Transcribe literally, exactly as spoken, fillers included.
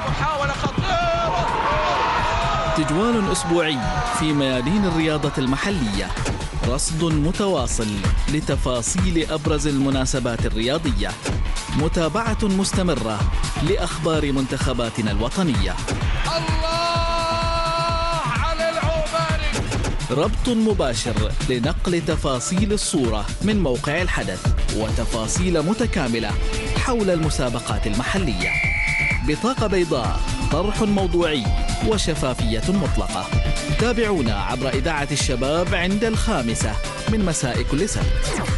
محاولة خطيرة. تجوال أسبوعي في ميادين الرياضة المحلية، رصد متواصل لتفاصيل أبرز المناسبات الرياضية، متابعة مستمرة لأخبار منتخباتنا الوطنية. الله على العوماني. ربط مباشر لنقل تفاصيل الصورة من موقع الحدث وتفاصيل متكاملة حول المسابقات المحلية. بطاقة بيضاء، طرح موضوعي وشفافية مطلقة. تابعونا عبر إذاعة الشباب عند الخامسة من مساء كل سبت.